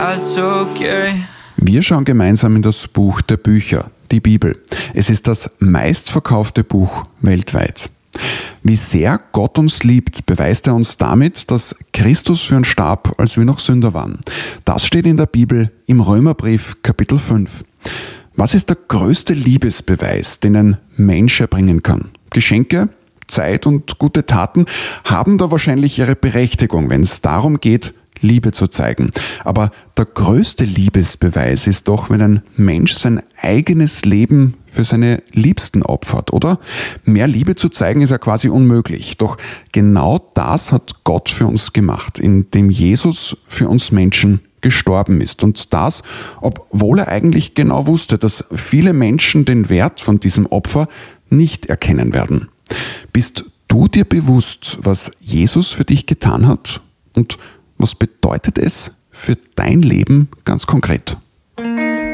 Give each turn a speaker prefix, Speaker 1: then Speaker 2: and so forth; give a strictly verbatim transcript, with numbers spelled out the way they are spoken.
Speaker 1: that's okay.
Speaker 2: Wir schauen gemeinsam in das Buch der Bücher, die Bibel. Es ist das meistverkaufte Buch weltweit. Wie sehr Gott uns liebt, beweist er uns damit, dass Christus für uns starb, als wir noch Sünder waren. Das steht in der Bibel im Römerbrief Kapitel fünf. Was ist der größte Liebesbeweis, den ein Mensch erbringen kann? Geschenke, Zeit und gute Taten haben da wahrscheinlich ihre Berechtigung, wenn es darum geht, Liebe zu zeigen. Aber der größte Liebesbeweis ist doch, wenn ein Mensch sein eigenes Leben für seine Liebsten opfert, oder? Mehr Liebe zu zeigen ist ja quasi unmöglich. Doch genau das hat Gott für uns gemacht, indem Jesus für uns Menschen gestorben ist. Und das, obwohl er eigentlich genau wusste, dass viele Menschen den Wert von diesem Opfer nicht erkennen werden. Bist du dir bewusst, was Jesus für dich getan hat? Und was bedeutet es für dein Leben ganz konkret?